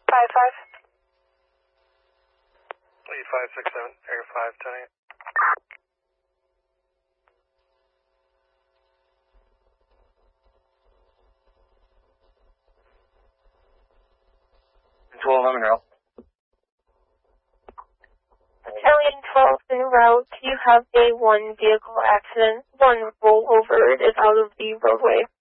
5-5. Lead 567, Air 510. Battalion 12 en route. You have a 1 vehicle accident. 1 rollover is out of the roadway.